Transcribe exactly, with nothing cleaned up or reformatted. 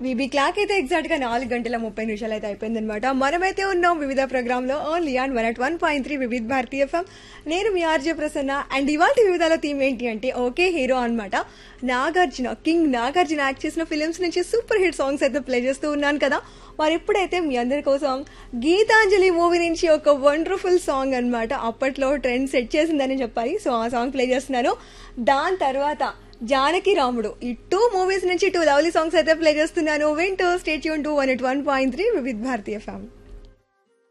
VB clock అయితే exact గా నాలుగు గంటల ముప్పై నిమిషాలు అయితే అయిపోయిందనమాట. మనమైతే ఉన్నాం వివిధ ప్రోగ్రామ్ లో only on one at one point three వివిధ భారతీ ఎఫ్ఎం. నేను మీ ఆర్జే ప్రసన్న. అండ్ ఇవాళ వివిధాల థీమ్ ఏంటి అంటే ఓకే హీరో అనమాట. నాగార్జున కింగ్ నాగార్జున యాక్ట్ చేసిన ఫిలిమ్స్ నుంచి సూపర్ హిట్ సాంగ్స్ అయితే ప్లే చేస్తూ ఉన్నాను కదా. మరి ఇప్పుడైతే మీ అందరి కోసం గీతాంజలి మూవీ నుంచి ఒక వండర్ఫుల్ సాంగ్ అనమాట. అప్పట్లో ట్రెండ్ సెట్ చేసిందని చెప్పాలి. సో ఆ సాంగ్ ప్లే చేస్తున్నాను. దాని తర్వాత జానకి రాముడు, ఈ టూ మూవీస్ నుంచి టూ లవ్లీ సాంగ్స్ అయితే ప్లే చేస్తున్నాను. వింటూ stay tune to one at one point three వివిధ భారతీ ఎఫ్ఎం.